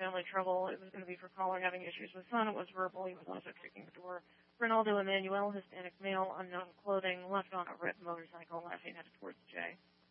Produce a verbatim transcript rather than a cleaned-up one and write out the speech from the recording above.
family trouble. It was going to be for caller having issues with son. It was verbal. He was also kicking the door. Ronaldo Emmanuel, Hispanic male, unknown clothing, left on a red motorcycle, laughing headed towards Jay.